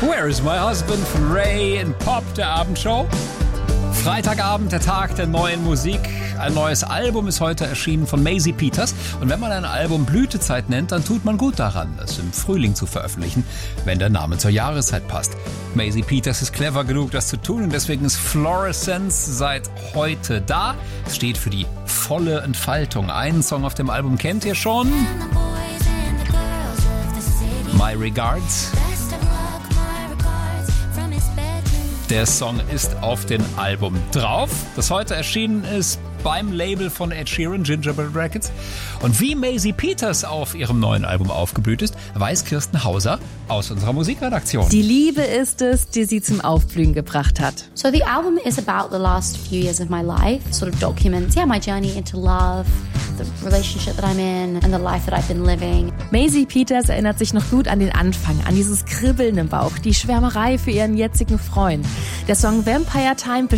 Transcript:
Where is my husband von Ray in Pop, der Abendshow. Freitagabend, der Tag der neuen Musik. Ein neues Album ist heute erschienen von Maisie Peters. Und wenn man ein Album Blütezeit nennt, dann tut man gut daran, es im Frühling zu veröffentlichen, wenn der Name zur Jahreszeit passt. Maisie Peters ist clever genug, das zu tun, und deswegen ist Fluorescence seit heute da. Es steht für die volle Entfaltung. Einen Song auf dem Album kennt ihr schon. My Regards. Der Song ist auf dem Album drauf, das heute erschienen ist beim Label von Ed Sheeran, Gingerbread Records. Und wie Maisie Peters auf ihrem neuen Album aufgeblüht ist, weiß Kirsten Hauser aus unserer Musikredaktion. Die Liebe ist es, die sie zum Aufblühen gebracht hat. So the album is about the last few years of my life, sort of documents, my journey into love, the relationship that I'm in and the life that I've been living. Maisie Peters erinnert sich noch gut an den Anfang, an dieses Kribbeln im Bauch, die Schwärmerei für ihren jetzigen Freund. Der Song Vampire Time